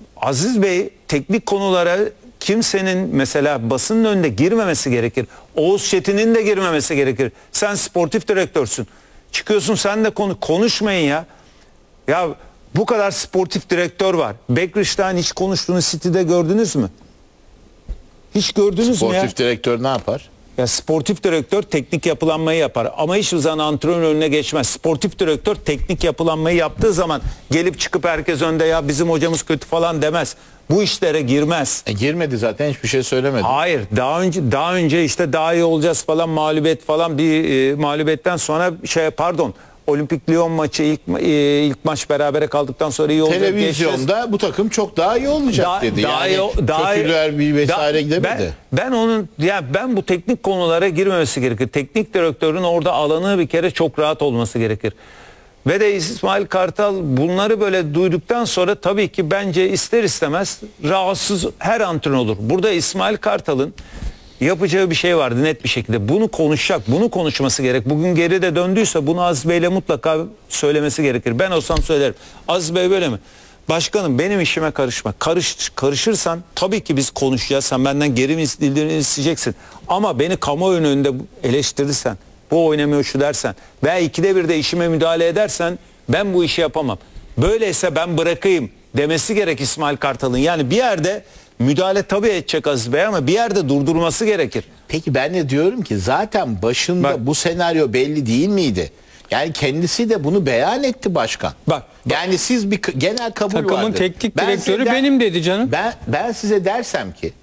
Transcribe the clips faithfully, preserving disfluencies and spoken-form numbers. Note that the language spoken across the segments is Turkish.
Aziz Bey teknik konulara kimsenin mesela basının önünde girmemesi gerekir. Oğuz Çetin'in de girmemesi gerekir. Sen sportif direktörsün. Çıkıyorsun sen de konu konuşmayın ya. Ya bu kadar sportif direktör var. Beckrich'ten hiç konuştuğunu City'de gördünüz mü? Hiç gördünüz sportif mü ya? Sportif direktör ne yapar? Ya sportif direktör teknik yapılanmayı yapar ama hiçbir zaman antrenör önüne geçmez. Sportif direktör teknik yapılanmayı yaptığı zaman gelip çıkıp herkes önde ya bizim hocamız kötü falan demez. Bu işlere girmez. E, girmedi zaten, hiçbir şey söylemedi. Hayır, daha önce daha önce işte daha iyi olacağız falan, mağlubiyet falan, bir e, mağlubiyetten sonra şey pardon Olimpik Lyon maçı ilk e, ilk maç berabere kaldıktan sonra iyi olacak. Televizyonda geçeceğiz. Bu takım çok daha iyi olacak daha, dedi. Daha yani iyi, daha kötüler bir vesaire da, gidemedi. Ben, ben onun ya ben bu teknik konulara girmemesi gerekir. Teknik direktörün orada alanı bir kere çok rahat olması gerekir. Ve de İsmail Kartal bunları böyle duyduktan sonra tabii ki bence ister istemez rahatsız her antrenör olur. Burada İsmail Kartal'ın yapacağı bir şey vardı net bir şekilde. Bunu konuşacak, bunu konuşması gerek. Bugün geride döndüyse bunu Aziz Bey'le mutlaka söylemesi gerekir. Ben olsam söylerim. Aziz Bey böyle mi? Başkanım benim işime karışma. Karış, karışırsan tabii ki biz konuşacağız. Sen benden geri mi isteyeceksin. Ama beni kamuoyunun önünde eleştirirsen, bu oynamıyor şu dersen veya ikide bir de işime müdahale edersen ben bu işi yapamam. Böyleyse ben bırakayım demesi gerek İsmail Kartal'ın. Yani bir yerde müdahale tabii edecek Aziz Bey ama bir yerde durdurması gerekir. Peki ben de diyorum ki zaten başında Bak, bu senaryo belli değil miydi? Yani kendisi de bunu beyan etti başkan. Bak, yani siz bir genel kabul vardır. Takımın teknik direktörü ben benim dedi canım. Ben ben size dersem ki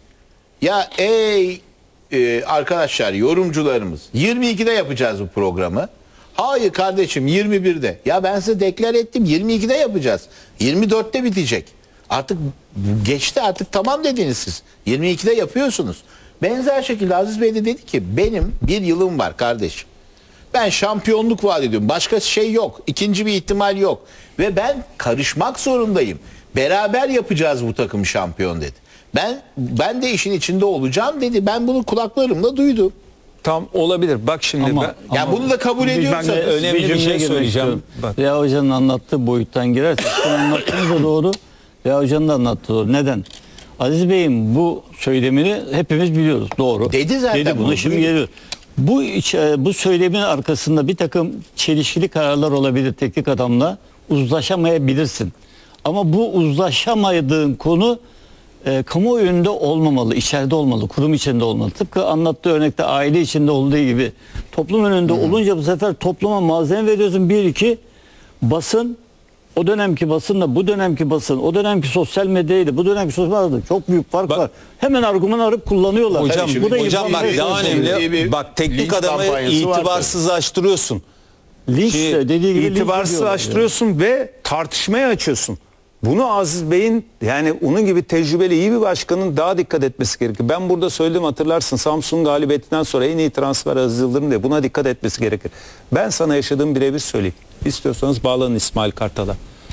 ya ey e, arkadaşlar yorumcularımız yirmi ikide yapacağız bu programı. Hayır kardeşim yirmi birde. Ya ben size deklar ettim yirmi ikide yapacağız. yirmi dörtte bitecek. Artık geçti, artık tamam dediniz siz. yirmi ikide yapıyorsunuz. Benzer şekilde Aziz Bey de dedi ki benim bir yılım var kardeşim. Ben şampiyonluk vaat ediyorum. Başka şey yok. İkinci bir ihtimal yok. Ve ben karışmak zorundayım. Beraber yapacağız bu takım şampiyon dedi. Ben ben de işin içinde olacağım dedi. Ben bunu kulaklarımla duydum. Tam olabilir. Bak şimdi ama, ben, ya bunu da kabul ediyorsanız önemli bir, bir şey söyleyeceğim. Reha Hoca'nın anlattığı boyuttan girersek anlattığınız da doğru. Reha Hoca'nın da anlattığı doğru. Neden? Aziz Bey'in bu söylemini hepimiz biliyoruz. Doğru. Dedi zaten. Dedi bunu, şimdi geliyor. Bu bu söylemin arkasında bir takım çelişkili kararlar olabilir teknik adamla. Uzlaşamayabilirsin. Ama bu uzlaşamadığın konu e, kamuoyunda olmamalı, içeride olmalı, kurum içinde olmalı. Tıpkı anlattığı örnekte aile içinde olduğu gibi toplum önünde hmm. olunca bu sefer topluma malzeme veriyorsun. Bir, iki, basın, o dönemki basınla bu dönemki basın, o dönemki sosyal medyayla bu dönemki sosyal medyada çok büyük fark bak, var. Hemen argüman arayıp kullanıyorlar. Hocam, bu da hocam bak daha önemli. Bak teknik adamı itibarsızlaştırıyorsun. Linç de dediği gibi itibarsızlaştırıyorsun yani. Ve tartışmaya açıyorsun. Bunu Aziz Bey'in yani onun gibi tecrübeli iyi bir başkanın daha dikkat etmesi gerekir. Ben burada söyledim hatırlarsın Samsun galibiyetinden sonra en iyi transfer Aziz Yıldırım diye buna dikkat etmesi gerekir. Ben sana yaşadığım birebir söyleyeyim. İstiyorsanız bağlanın İsmail Kartal'a.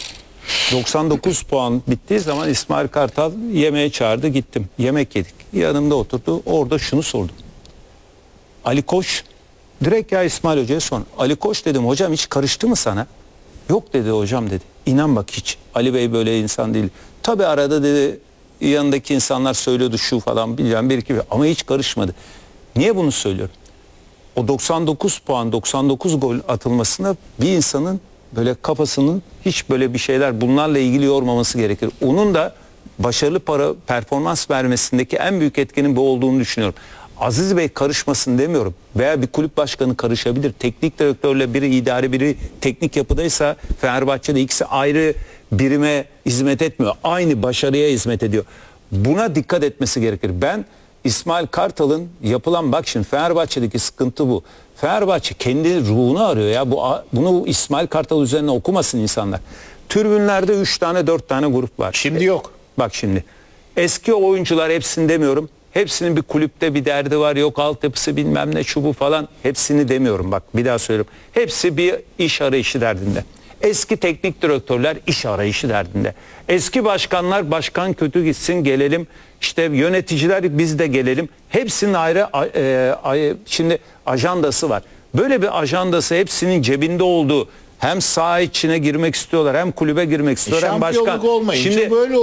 doksan dokuz puan bittiği zaman İsmail Kartal yemeğe çağırdı gittim. Yemek yedik. Yanımda oturdu. Orada şunu sordum. Ali Koç direkt ya İsmail Hoca'ya sor. Ali Koç dedim hocam hiç karıştı mı sana? Yok dedi hocam dedi. İnan bak hiç. Ali Bey böyle insan değil. Tabi arada dedi yanındaki insanlar söylüyordu şu falan bilmem bir iki ama hiç karışmadı. Niye bunu söylüyorum? O doksan dokuz puan doksan dokuz gol atılmasına bir insanın böyle kafasının hiç böyle bir şeyler bunlarla ilgili yormaması gerekir. Onun da başarılı para performans vermesindeki en büyük etkenin bu olduğunu düşünüyorum. Aziz Bey karışmasın demiyorum. Veya bir kulüp başkanı karışabilir. Teknik direktörle biri idari biri teknik yapıdaysa Fenerbahçe'de ikisi ayrı birime hizmet etmiyor. Aynı başarıya hizmet ediyor. Buna dikkat etmesi gerekir. Ben İsmail Kartal'ın yapılan bak şimdi Fenerbahçe'deki sıkıntı bu. Fenerbahçe kendi ruhunu arıyor ya. Bu bunu İsmail Kartal üzerine okumasın insanlar. Tribünlerde üç tane dört tane grup var. Şimdi yok. Bak şimdi. Eski oyuncular hepsini demiyorum. Hepsinin bir kulüpte bir derdi var. Yok altyapısı bilmem ne çubu falan. Hepsini demiyorum bak bir daha söylüyorum. Hepsi bir iş arayışı derdinde. Eski teknik direktörler iş arayışı derdinde. Eski başkanlar başkan kötü gitsin gelelim. İşte yöneticiler biz de gelelim. Hepsinin ayrı e, şimdi ajandası var. Böyle bir ajandası hepsinin cebinde olduğu hem saha içine girmek istiyorlar hem kulübe girmek istiyorlar e, hem başkan. Şampiyonluk olmayınca şimdi böyle